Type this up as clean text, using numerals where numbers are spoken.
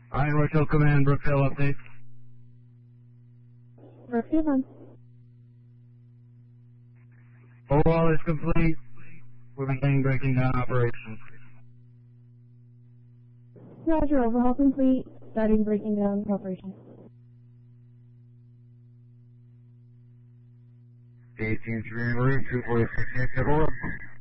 Iron Rochelle Command, Brookville update. Brookfield on. Overall is complete. We're beginning breaking down operations. Roger, overhaul complete. Starting breaking down operation. 18th Green Route, 246,